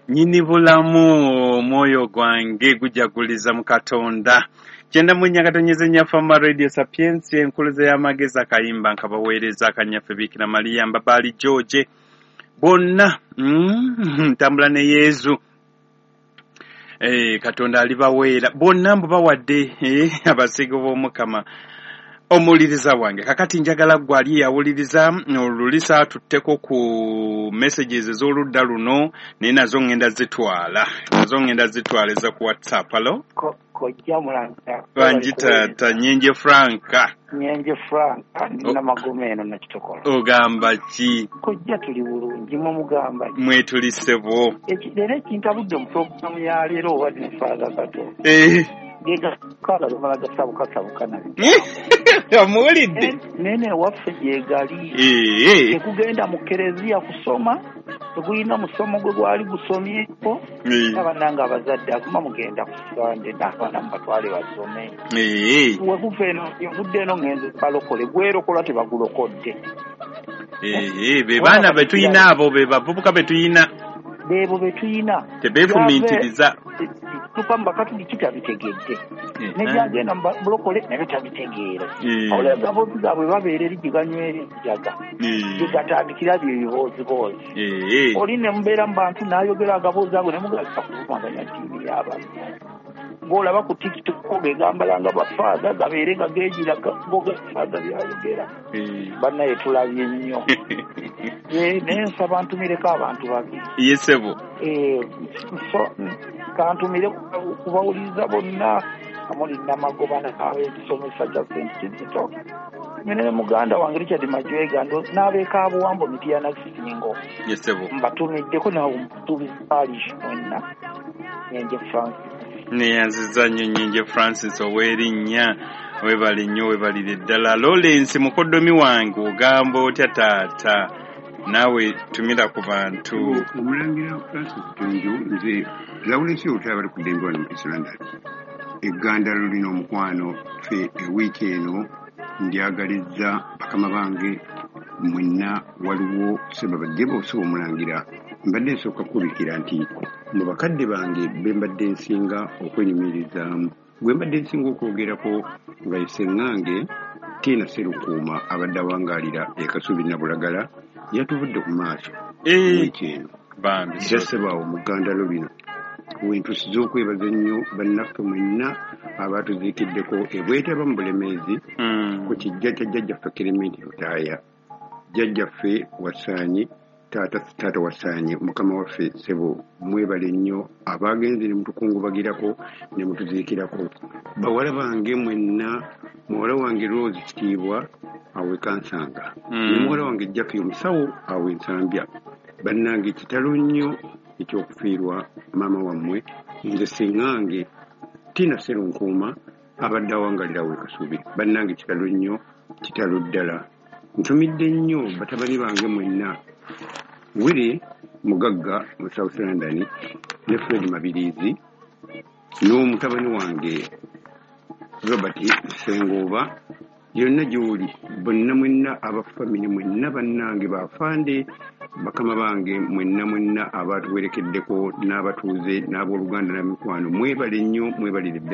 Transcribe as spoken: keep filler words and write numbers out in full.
nyini bulamu moyo gwange gujaguliza mu Katonda. Kyenda munya katonyeze nyafa ma Radio Sapiens enkuluze y'amagezi akayimba nkabaweereza akanyaffe Bikira Maria Mbabali George bonna mm, tambula ne Yezu eh Katonda alibaweera bonna mbu bawadde eh abasigo b'Omukama omuliriza wange kakati njagala gwali yawuliriza olulisa tutteko ku messages ez'oludda luno naye nazo ngenda zitwala nazo ngenda zitwala eza ku WhatsApp. Alo kojja mulanga wanjita Nyenje Franka Nyenje Franka nina magomeno na kitokola ogamba ki kojja tuli bulungi mu mugamba mwetulisebo ekirere kintabudde mu program ya leero wadde faaza kato eh Gega kala lumalaga sabu kasabu kana. Amulidde. Nene waffe yegali. Eh eh. Ekugenda mu kerezia kusoma, tukuyina musomo gwe gwali gusomyeko. Abananga abazadde akuma mugenda kusande n'abana mbatwale basome. Eh eh. We kuveno yovudde no ngenze balokole gwero kola tebagulokodde. Eh eh be bana betuyina abo be bavubuka betuyina. Bebo betuyina. Tebefumintiriza. Tupamba katu dikita bitegedde. Nejagenda mblokole nebitabitegeera. Ole gabo zabwe babeere ligiganywere jaga. Jigatandikira byebibozi bozi. Eh. Oline mbeera mbantu nayogera agabozi abo ne mugaza kumanganya tiimi y'abantu. Gola ba ku TikTok begambala bafaada gabeere gagejira goga faada byayogera. Banna yetulabye nnyo. Eh nensa abantu mireka abantu babi. Yesebo. Eh so kantumire kubawuliza bonna amuli namagobana kawe tusomesa kya sentito menene muganda wange Richard Majwega ndo nabeka abuwambo mitiya na singo yesebo mbatumideko na umtubi parish onna Nyenje Francis ne yanziza Nyenje Francis owerinnya webali nnyo webalire ddala Lawrence mukoddomi wange ogambo otya taata nawe tumira ku bantu omulangira Francis Tonjo nze Lawrence otabali kudengwa mu Islanda eganda lulino omukwano fe ewiki eno ndyagaliza bakama bange mwenna waliwo sebabadde bose omulangira mbadde nsooka kubikira nti mu bakadde bange bembadde nsinga okwenyumirizaamu gwe mbadde nsinga okwogerako nga Isengange Tina Serukuuma abadde awangalira ekasubi na Bulagala yatuvudde ku maaso wiki eno bambi jasebaawo muganda lubino wentusiza okwebaza ennyo bannaffe mwenna abatuziikiddeko ebwetaba mu bulemeezi ku kijja kya jjajjaffe Kirementi Lutaaya jjajjaffe Wasaanyi taata taata Wasaanyi mukama waffe Ssebo mwebale nnyo abagenzi ne mutukungubagirako ne mutuziikirako bawala bange mwenna muwala wange Rose Kitiibwa awe Kansanga ne muwala wange Jackie omusawo awe Nsambya bannange kitalo nnyo ekyokufiirwa maama wammwe nze Sengange Tina Serunkuuma abadde awangalira we Kasubi bannange kitalo nnyo kitalo ddala ntumidde nnyo batabani bange mwenna Wiri Mugagga mu South London ne Fred Mabirizi n'omutabani wange Robert Sengooba yonna gy'oli bonna mwenna abafamili mwenna bannange bafande bakama bange mwenna mwenna abatuwerekeddeko n'abatuuze n'abooluganda na mikwano mwebale nnyo mwebalire